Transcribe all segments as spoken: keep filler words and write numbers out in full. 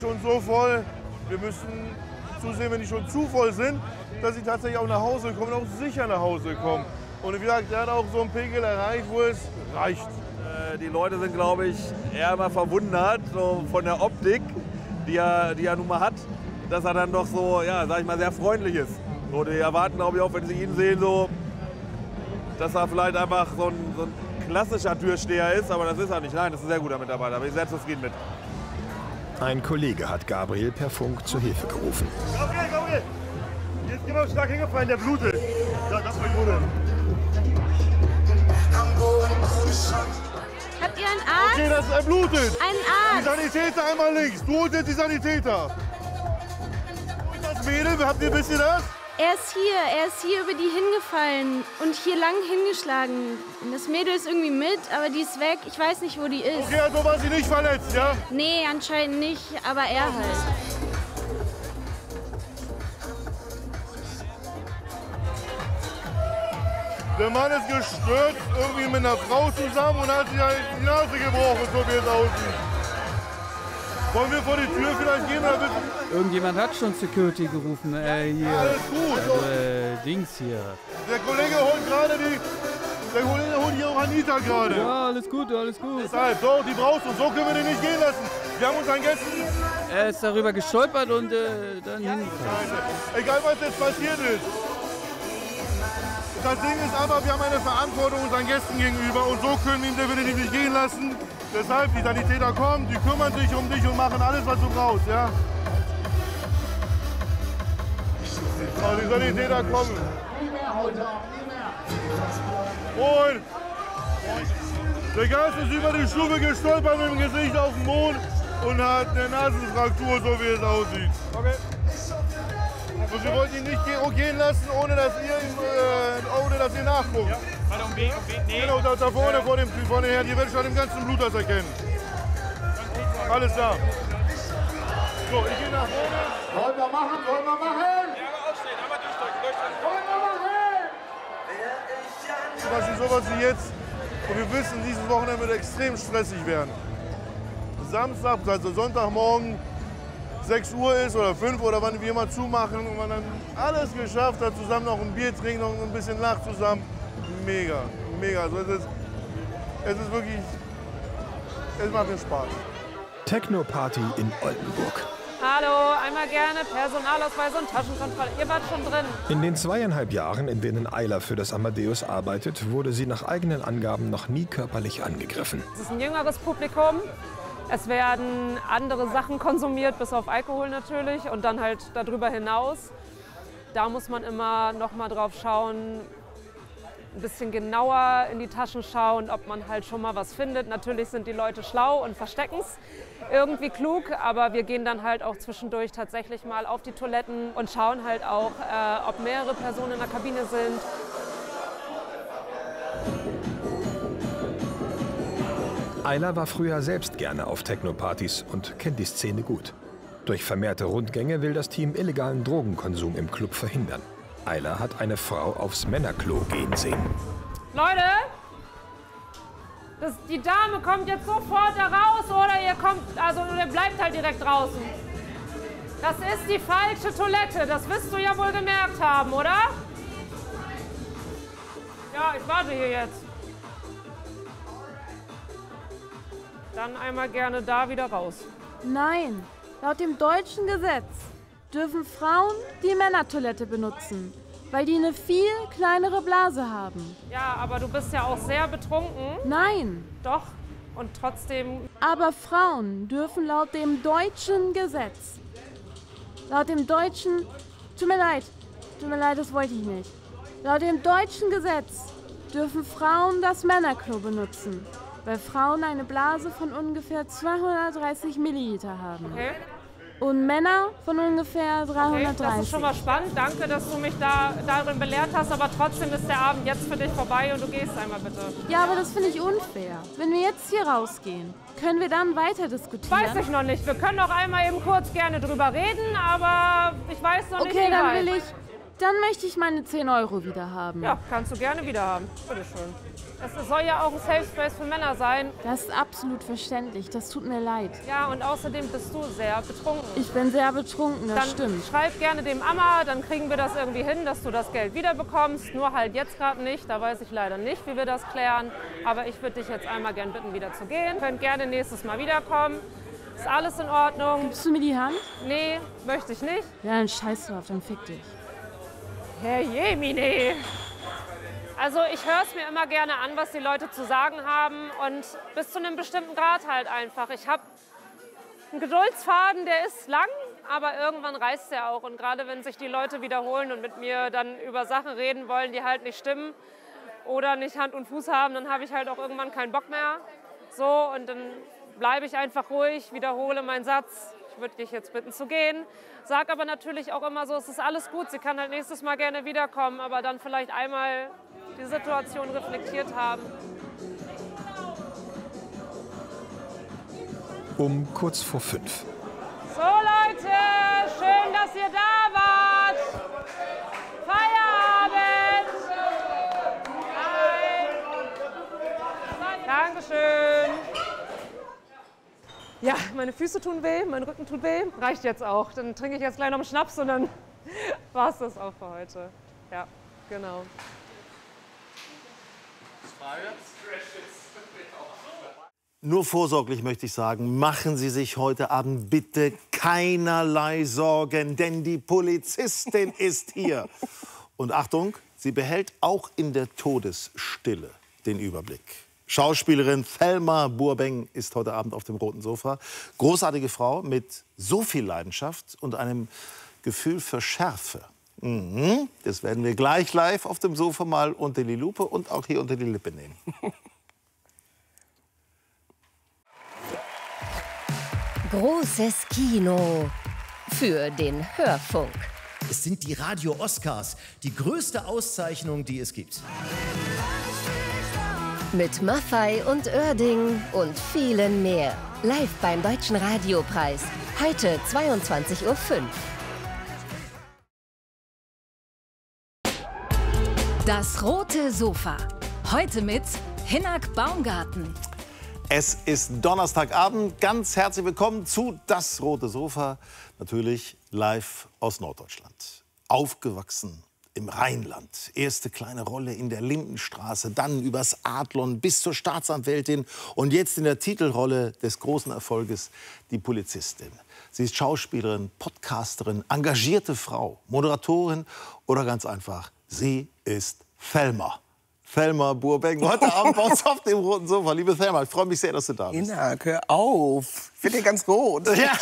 schon so voll. Wir müssen zusehen, wenn die schon zu voll sind, dass sie tatsächlich auch nach Hause kommen und auch sicher nach Hause kommen. Und wie gesagt, der hat auch so einen Pegel erreicht, wo es reicht. Äh, die Leute sind, glaube ich, eher mal verwundert so von der Optik, die er, die er nun mal hat, dass er dann doch so, ja, sag ich mal, sehr freundlich ist. So, die erwarten, glaube ich, auch, wenn sie ihn sehen, so, dass er vielleicht einfach so ein, so ein klassischer Türsteher ist, aber das ist er nicht. Nein, das ist ein sehr guter Mitarbeiter, da bin ich sehr zufrieden mit. Ein Kollege hat Gabriel per Funk zur Hilfe gerufen. Gabriel, Gabriel! Hier ist jemand stark hingefallen, der blutet. Ja, das war Bruder. Habt ihr einen Arzt? Okay, das er blutet. Einen Die Arzt? Sanitäter einmal links. Du holst jetzt die Sanitäter. Und das Mädel, habt ihr, wisst ihr das? Er ist hier, er ist hier über die hingefallen und hier lang hingeschlagen. Das Mädel ist irgendwie mit, aber die ist weg. Ich weiß nicht, wo die ist. Okay, also war sie nicht verletzt, ja? Nee, anscheinend nicht, aber er halt. Der Mann ist gestürzt, irgendwie mit einer Frau zusammen und hat sich halt die Nase gebrochen, so wie es aussieht. Wollen wir vor die Tür vielleicht gehen? Oder bitte? Irgendjemand hat schon Security gerufen. Äh, hier. Alles gut. Äh, Dings hier. Der Kollege holt gerade die... Der Kollege holt hier auch Anita gerade. Ja, alles gut, alles gut. Deshalb, so, die brauchst du. So können wir den nicht gehen lassen. Wir haben unseren Gästen... Er ist darüber gestolpert und äh, dann hingefallen. Egal, was jetzt passiert ist. Das Ding ist aber, wir haben eine Verantwortung unseren Gästen gegenüber und so können wir ihn definitiv nicht gehen lassen. Deshalb, die Sanitäter kommen, die kümmern sich um dich und machen alles, was du brauchst, ja? Oh, die Sanitäter kommen. Und der Gast ist über die Stufe gestolpert mit dem Gesicht auf den Mond und hat eine Nasenfraktur, so wie es aussieht. Okay. Und wir wollten ihn nicht gehen lassen, ohne dass ihr, äh, ohne dass ihr nachguckt. Ja, warte, um wen, um wen? Nee. Genau, da, da vorne, ja. vor dem vor dem Herrn. Ihr werdet schon im ganzen Blut das erkennen. Alles da. So, ich gehe nach vorne. Wollen wir machen, wollen wir machen? Ja, aber aufstehen, aber durchdrücken, durchdrücken. Wollen wir machen? Zum Beispiel sowas wie jetzt. Und wir wissen, dieses Wochenende wird extrem stressig werden. Samstag, also Sonntagmorgen, sechs Uhr ist oder fünf oder wann wir immer zumachen und man dann alles geschafft hat, zusammen noch ein Bier trinken und ein bisschen lacht zusammen. Mega, mega. Also es ist, es ist wirklich, es macht mir Spaß. Techno-Party in Oldenburg. Hallo, einmal gerne Personalausweis und Taschenkontrolle. Ihr wart schon drin. In den zweieinhalb Jahren, in denen Ayla für das Amadeus arbeitet, wurde sie nach eigenen Angaben noch nie körperlich angegriffen. Es ist ein jüngeres Publikum. Es werden andere Sachen konsumiert, bis auf Alkohol natürlich und dann halt darüber hinaus. Da muss man immer noch mal drauf schauen, ein bisschen genauer in die Taschen schauen, ob man halt schon mal was findet. Natürlich sind die Leute schlau und verstecken es irgendwie klug, aber wir gehen dann halt auch zwischendurch tatsächlich mal auf die Toiletten und schauen halt auch, äh, ob mehrere Personen in der Kabine sind. Ayla war früher selbst gerne auf Techno-Partys und kennt die Szene gut. Durch vermehrte Rundgänge will das Team illegalen Drogenkonsum im Club verhindern. Ayla hat eine Frau aufs Männerklo gehen sehen. Leute, das, die Dame kommt jetzt sofort da raus oder ihr kommt, also ihr bleibt halt direkt draußen. Das ist die falsche Toilette, das wirst du ja wohl gemerkt haben, oder? Ja, ich warte hier jetzt. Dann einmal gerne da wieder raus. Nein, laut dem deutschen Gesetz dürfen Frauen die Männertoilette benutzen, weil die eine viel kleinere Blase haben. Ja, aber du bist ja auch sehr betrunken. Nein. Doch, und trotzdem... Aber Frauen dürfen laut dem deutschen Gesetz, laut dem deutschen... Tut mir leid, tut mir leid, das wollte ich nicht. Laut dem deutschen Gesetz dürfen Frauen das Männerklo benutzen, weil Frauen eine Blase von ungefähr zweihundertdreißig Milliliter haben. Okay. Und Männer von ungefähr dreihundertdreißig. Okay, das ist schon mal spannend. Danke, dass du mich da darin belehrt hast. Aber trotzdem ist der Abend jetzt für dich vorbei und du gehst einmal bitte. Ja, aber das finde ich unfair. Wenn wir jetzt hier rausgehen, können wir dann weiter diskutieren? Weiß ich noch nicht. Wir können noch einmal eben kurz gerne drüber reden, aber ich weiß noch nicht, okay, wie dann weit. will ich, dann möchte ich meine zehn Euro wieder haben. Ja, kannst du gerne wieder haben. Bitteschön. Es soll ja auch ein Safe Space für Männer sein. Das ist absolut verständlich. Das tut mir leid. Ja, und außerdem bist du sehr betrunken. Ich bin sehr betrunken, das Dann stimmt. schreib gerne dem Amma, dann kriegen wir das irgendwie hin, dass du das Geld wiederbekommst. Nur halt jetzt gerade nicht, da weiß ich leider nicht, wie wir das klären. Aber ich würde dich jetzt einmal gern bitten, wieder zu gehen. Könnt gerne nächstes Mal wiederkommen. Ist alles in Ordnung. Gibst du mir die Hand? Nee, möchte ich nicht. Ja, dann scheiß drauf, dann fick dich. Herr Jemine. Also ich höre es mir immer gerne an, was die Leute zu sagen haben und bis zu einem bestimmten Grad halt einfach. Ich habe einen Geduldsfaden, der ist lang, aber irgendwann reißt der auch. Und gerade wenn sich die Leute wiederholen und mit mir dann über Sachen reden wollen, die halt nicht stimmen oder nicht Hand und Fuß haben, dann habe ich halt auch irgendwann keinen Bock mehr. So, und dann bleibe ich einfach ruhig, wiederhole meinen Satz. Ich würde dich jetzt bitten zu gehen. Sag aber natürlich auch immer so, es ist alles gut. Sie kann halt nächstes Mal gerne wiederkommen, aber dann vielleicht einmal die Situation reflektiert haben. Um kurz vor fünf. So Leute, schön, dass ihr da wart. Feierabend. Hi. Dankeschön. Ja, meine Füße tun weh, mein Rücken tut weh. Reicht jetzt auch. Dann trinke ich jetzt gleich noch einen Schnaps und dann war es das auch für heute. Ja, genau. Nur vorsorglich möchte ich sagen, machen Sie sich heute Abend bitte keinerlei Sorgen, denn die Polizistin ist hier. Und Achtung, sie behält auch in der Todesstille den Überblick. Schauspielerin Thelma Burbank ist heute Abend auf dem roten Sofa. Großartige Frau mit so viel Leidenschaft und einem Gefühl für Schärfe. Mhm. Das werden wir gleich live auf dem Sofa mal unter die Lupe und auch hier unter die Lippe nehmen. Großes Kino für den Hörfunk. Es sind die Radio-Oscars, die größte Auszeichnung, die es gibt. Mit Maffay und Oerding und vielen mehr. Live beim Deutschen Radiopreis. Heute zweiundzwanzig Uhr fünf. Das rote Sofa. Heute mit Hinnerk Baumgarten. Es ist Donnerstagabend. Ganz herzlich willkommen zu Das rote Sofa. Natürlich live aus Norddeutschland. Aufgewachsen im Rheinland. Erste kleine Rolle in der Lindenstraße, dann übers Adlon bis zur Staatsanwältin und jetzt in der Titelrolle des großen Erfolges die Polizistin. Sie ist Schauspielerin, Podcasterin, engagierte Frau, Moderatorin oder ganz einfach, sie ist Thelma. Thelma Burbank, heute Abend bei uns auf dem roten Sofa. Liebe Thelma, ich freue mich sehr, dass du da bist. Hinnerk, hör auf. Ich finde den ganz gut. Ja.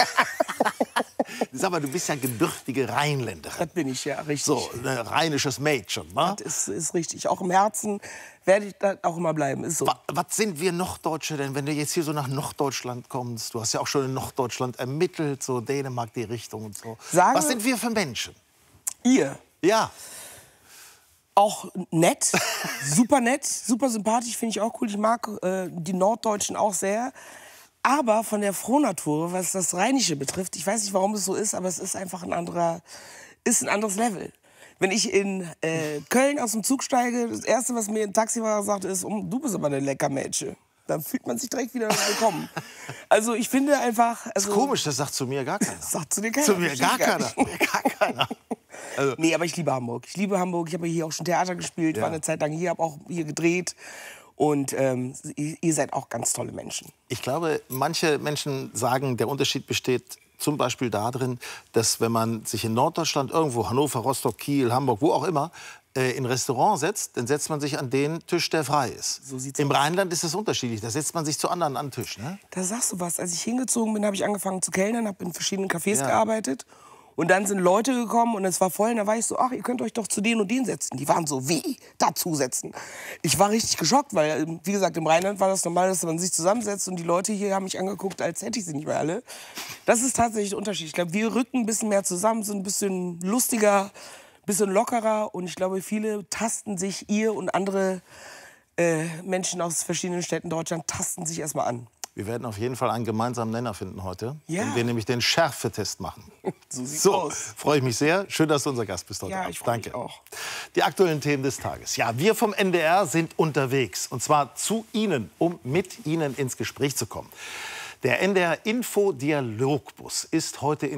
Sag mal, du bist ja gebürtige Rheinländerin. Das bin ich, ja, richtig. So, ein rheinisches Mädchen, ne? Das ist, ist richtig. Auch im Herzen werde ich das auch immer bleiben. Ist so. Was, was sind wir Norddeutsche denn, wenn du jetzt hier so nach Norddeutschland kommst? Du hast ja auch schon in Norddeutschland ermittelt, so Dänemark, die Richtung und so. Sagen was sind wir für Menschen? Ihr? Ja. Auch nett, super nett, super sympathisch, finde ich auch cool. Ich mag äh, die Norddeutschen auch sehr. Aber von der Frohnatur, was das Rheinische betrifft, ich weiß nicht, warum es so ist, aber es ist einfach ein anderer, ist ein anderes Level. Wenn ich in äh, Köln aus dem Zug steige, das Erste, was mir ein Taxifahrer sagt, ist, oh, du bist aber eine lecker Mädchen. Dann fühlt man sich direkt wieder willkommen. Also ich finde einfach... Also, das ist komisch, das sagt zu mir gar keiner. Das sagt zu dir keiner. Zu mir gar keiner. Gar keiner. Also. Nee, aber ich liebe Hamburg. Ich liebe Hamburg. Ich habe hier auch schon Theater gespielt, ja. War eine Zeit lang hier, habe auch hier gedreht. Und ähm, ihr seid auch ganz tolle Menschen. Ich glaube, manche Menschen sagen, der Unterschied besteht zum Beispiel darin, dass wenn man sich in Norddeutschland irgendwo, Hannover, Rostock, Kiel, Hamburg, wo auch immer, äh, in ein Restaurant setzt, dann setzt man sich an den Tisch, der frei ist. So sieht's Im aus. Rheinland ist es unterschiedlich. Da setzt man sich zu anderen an den Tisch. Ne? Da sagst du was. Als ich hingezogen bin, habe ich angefangen zu kellnern, habe in verschiedenen Cafés Ja. gearbeitet. Und dann sind Leute gekommen und es war voll. Und da war ich so, ach, ihr könnt euch doch zu denen und denen setzen. Die waren so, wie? Dazusetzen. Ich war richtig geschockt, weil, wie gesagt, im Rheinland war das normal, dass man sich zusammensetzt. Und die Leute hier haben mich angeguckt, als hätte ich sie nicht mehr alle. Das ist tatsächlich der Unterschied. Ich glaube, wir rücken ein bisschen mehr zusammen, sind ein bisschen lustiger, ein bisschen lockerer. Und ich glaube, viele tasten sich, ihr und andere äh, Menschen aus verschiedenen Städten Deutschland, tasten sich erstmal an. Wir werden auf jeden Fall einen gemeinsamen Nenner finden heute, Ja. wenn wir nämlich den Schärfetest machen. So sieht's So, aus. freue ich mich sehr. Schön, dass du unser Gast bist heute Ja, Abend. ich freue mich Danke. auch. Die aktuellen Themen des Tages. Ja, wir vom N D R sind unterwegs. Und zwar zu Ihnen, um mit Ihnen ins Gespräch zu kommen. Der N D R Info-Dialogbus ist heute in